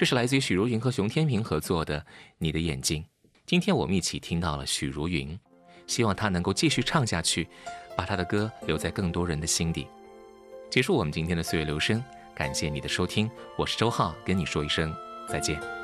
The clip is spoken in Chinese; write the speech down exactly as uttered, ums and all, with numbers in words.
这是来自于许茹芸和熊天平合作的《你的眼睛》。今天我们一起听到了许茹芸，希望她能够继续唱下去，把她的歌留在更多人的心底。结束我们今天的岁月留声，感谢你的收听，我是周浩，跟你说一声再见。